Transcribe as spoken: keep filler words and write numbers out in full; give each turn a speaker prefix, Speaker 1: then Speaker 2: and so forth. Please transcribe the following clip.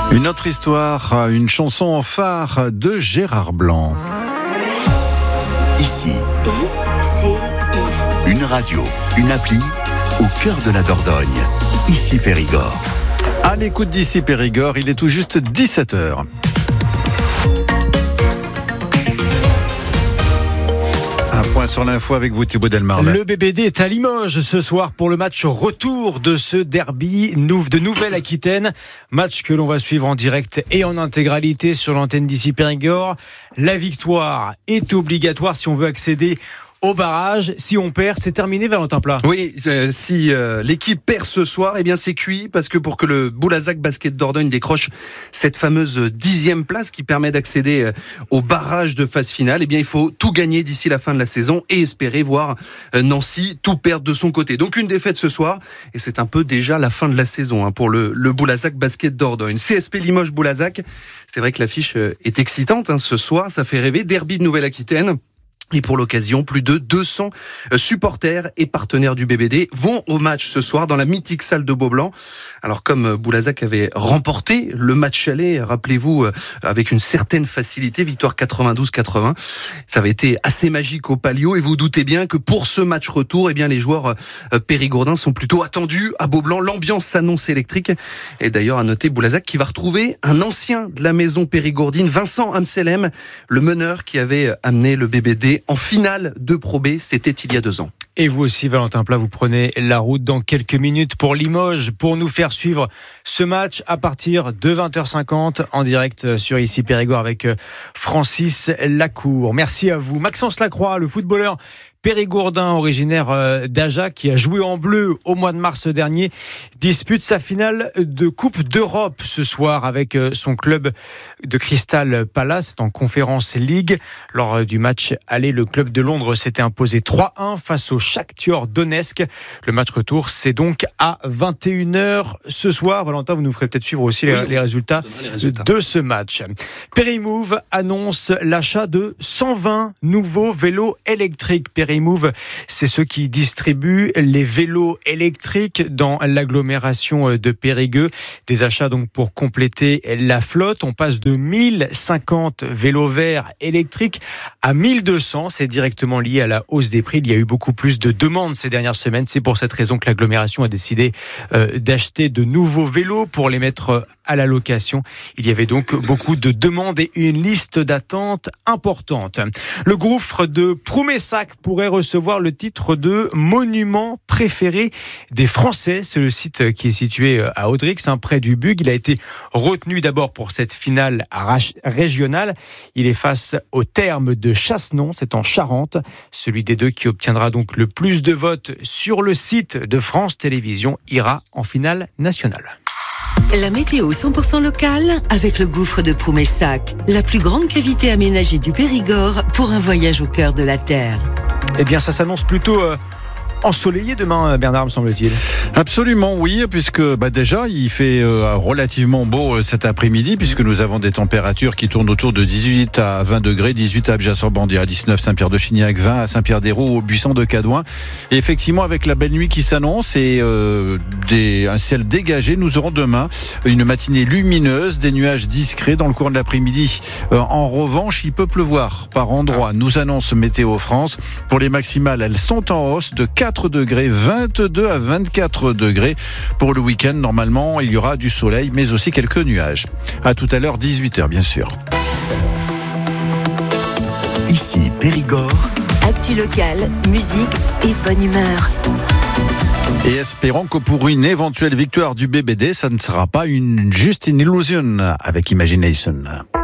Speaker 1: Une autre histoire, une chanson en phare de Gérard Blanc.
Speaker 2: Ici,
Speaker 3: I C I.
Speaker 2: une radio, une appli au cœur de la Dordogne. Ici Périgord.
Speaker 1: À l'écoute d'ici Périgord, il est tout juste dix-sept heures. Un point sur l'info avec vous, Thibaut Delmarle.
Speaker 4: Le B B D est à Limoges ce soir pour le match retour de ce derby de Nouvelle-Aquitaine. Match que l'on va suivre en direct et en intégralité sur l'antenne d'ici Périgord. La victoire est obligatoire si on veut accéder au barrage. Si on perd, c'est terminé, Valentin Plat.
Speaker 5: Oui, euh, si euh, l'équipe perd ce soir, eh bien c'est cuit, parce que pour que le Boulazac Basket Dordogne décroche cette fameuse dixième place qui permet d'accéder euh, au barrage de phase finale, eh bien il faut tout gagner d'ici la fin de la saison et espérer voir euh, Nancy tout perdre de son côté. Donc une défaite ce soir, et c'est un peu déjà la fin de la saison hein, pour le, le Boulazac Basket Dordogne. C S P Limoges Boulazac, c'est vrai que l'affiche euh, est excitante hein, ce soir, ça fait rêver. Derby de Nouvelle-Aquitaine. Et pour l'occasion, plus de deux cents supporters et partenaires du B B D vont au match ce soir dans la mythique salle de Beaublanc. Alors comme Boulazac avait remporté le match aller, rappelez-vous, avec une certaine facilité, victoire quatre-vingt-douze quatre-vingts, ça avait été assez magique au Palio et vous doutez bien que pour ce match retour, eh bien les joueurs périgourdins sont plutôt attendus à Beaublanc. L'ambiance s'annonce électrique. Et d'ailleurs à noter Boulazac qui va retrouver un ancien de la maison périgourdine, Vincent Amselem, le meneur qui avait amené le B B D en finale de Pro B, c'était il y a deux ans.
Speaker 4: Et vous aussi, Valentin Plat, vous prenez la route dans quelques minutes pour Limoges pour nous faire suivre ce match à partir de vingt heures cinquante en direct sur Ici Périgord avec Francis Lacour. Merci à vous. Maxence Lacroix, le footballeur périgourdin originaire d'Aja qui a joué en bleu au mois de mars dernier, dispute sa finale de Coupe d'Europe ce soir avec son club de Crystal Palace en Conference League. Lors du match aller, le club de Londres s'était imposé trois un face au Shakhtar Donetsk. Le match retour, c'est donc à vingt et une heures ce soir. Valentin, vous nous ferez peut-être suivre aussi oui, les, les, résultats
Speaker 5: les résultats
Speaker 4: de ce match. Périmove annonce l'achat de cent vingt nouveaux vélos électriques. Périmove, c'est ceux qui distribuent les vélos électriques dans l'agglomération de Périgueux. Des achats donc pour compléter la flotte. On passe de mille cinquante vélos verts électriques à mille deux cents. C'est directement lié à la hausse des prix. Il y a eu beaucoup plus de demandes ces dernières semaines. C'est pour cette raison que l'agglomération a décidé euh, d'acheter de nouveaux vélos pour les mettre à la location. Il y avait donc beaucoup de demandes et une liste d'attente importante. Le gouffre de Proumessac pourrait recevoir le titre de monument préféré des Français. C'est le site qui est situé à Audrix, hein, près du Bug. Il a été retenu d'abord pour cette finale régionale. Il est face au terme de Chassenon, c'est en Charente. Celui des deux qui obtiendra donc le plus de votes sur le site de France Télévisions ira en finale nationale.
Speaker 3: La météo cent pour cent locale avec le gouffre de Proumessac, la plus grande cavité aménagée du Périgord pour un voyage au cœur de la Terre.
Speaker 4: Eh bien, ça s'annonce plutôt euh, ensoleillé demain, Bernard, me semble-t-il.
Speaker 1: Absolument, oui, puisque bah, déjà, il fait euh, relativement beau euh, cet après-midi, puisque nous avons des températures qui tournent autour de dix-huit à vingt degrés, dix-huit à Abjas-sur-Bandière, dix-neuf Saint-Pierre-de-Chignac, vingt à Saint-Pierre-des-Roues, au Buisson de Cadouin. Et effectivement, avec la belle nuit qui s'annonce et euh, des, un ciel dégagé, nous aurons demain une matinée lumineuse, des nuages discrets dans le cours de l'après-midi. Euh, en revanche, il peut pleuvoir par endroits, nous annonce Météo France. Pour les maximales, elles sont en hausse de quatre degrés, vingt-deux à vingt-quatre degrés. Pour le week-end, normalement, il y aura du soleil, mais aussi quelques nuages. À tout à l'heure, dix-huit heures, bien sûr.
Speaker 2: Ici Périgord.
Speaker 3: Actu locale, musique et bonne humeur.
Speaker 1: Et espérons que pour une éventuelle victoire du B B D, ça ne sera pas une, juste une illusion avec Imagination.